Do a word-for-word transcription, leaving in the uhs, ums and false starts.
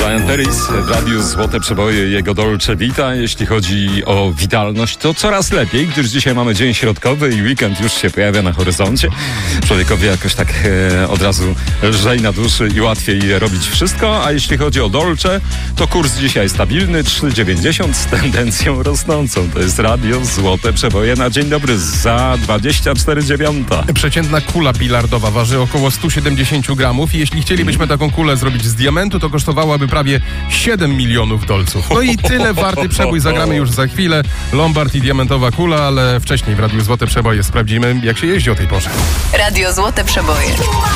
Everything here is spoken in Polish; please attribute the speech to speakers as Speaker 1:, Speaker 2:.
Speaker 1: Brian Ferris w radiu Złote Przeboje, jego Dolce Vita. Jeśli chodzi o witalność, to coraz lepiej, gdyż dzisiaj mamy dzień środkowy i weekend już się pojawia na horyzoncie. Człowiekowi jakoś tak e, od razu lżej na duszy i łatwiej robić wszystko. A jeśli chodzi o Dolce, to kurs dzisiaj stabilny, trzy dziewięćdziesiąt z tendencją rosnącą. To jest radio Złote Przeboje na dzień dobry za dwadzieścia cztery dziewiąta.
Speaker 2: Przeciętna kula bilardowa waży około sto siedemdziesiąt gramów i jeśli chcielibyśmy taką kulę zrobić z diamentu, to kosztowałaby prawie siedem milionów dolców. No i tyle warty przebój zagramy już za chwilę. Lombard i diamentowa kula, ale wcześniej w Radiu Złote Przeboje sprawdzimy, jak się jeździ o tej porze.
Speaker 3: Radio Złote Przeboje.